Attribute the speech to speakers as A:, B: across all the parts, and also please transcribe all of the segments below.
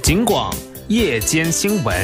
A: 警广夜间新闻。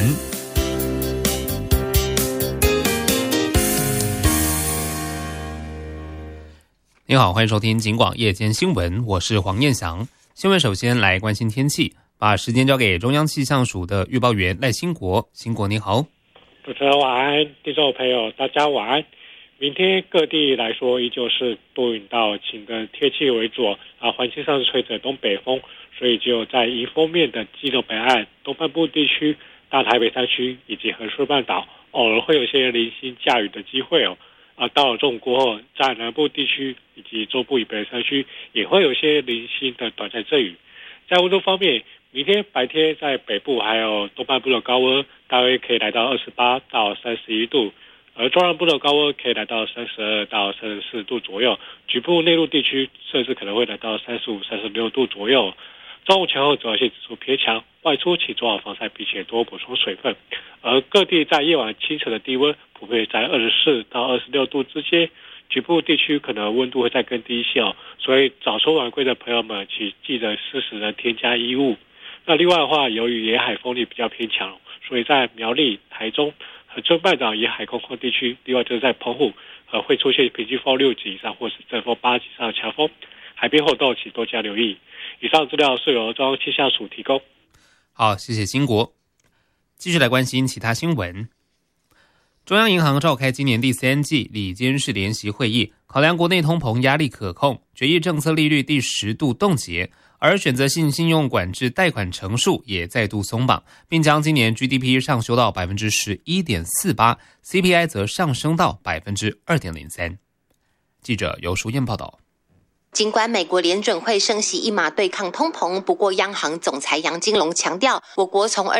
A: 你好，欢迎收听警广夜间新闻，我是黄彦翔。新闻首先来关心天气，把时间交给中央气象署的预报员赖兴国。兴国你好。
B: 主持人晚安，听众朋友大家晚安。明天各地来说依旧是多云到晴的天气为主环境上是吹着东北风，所以只有在迎风面的基隆北岸、东半部地区、大台北山区以及恒顺半岛偶尔会有些零星降雨的机会到了中午过后，在南部地区以及中部以北的山区也会有些零星的短暂阵雨。在温度方面，明天白天在北部还有东半部的高温大约可以来到28到31度，而中南部的高温可以来到32到34度左右，局部内陆地区甚至可能会来到35、36度左右。中午前后紫外线指数偏强，外出请做好防晒，并且多补充水分。而各地在夜晚清晨的低温普遍在24到26度之间，局部地区可能温度会再更低一些所以早出晚归的朋友们请记得适时的添加衣物。那另外的话，由于沿海风力比较偏强，所以在苗栗、台中、恒春半岛沿海空旷地区，另外就是在澎湖会出现平均风6级以上或是阵风8级以上的强风，海边活动请多加留意。以上资料是由中央气象署提供。
A: 好，谢谢兴国。继续来关心其他新闻。中央银行召开今年第3季理监事联席会议，考量国内通膨压力可控，决议政策利率第10度冻结，而选择性信用管制贷款成数也再度松绑，并将今年 GDP 上修到 11.48%， CPI 则上升到 2.03%。 记者游淑燕报道。
C: 尽管美国联准会升息一码对抗通膨，不过央行总裁杨金龙强调，我国从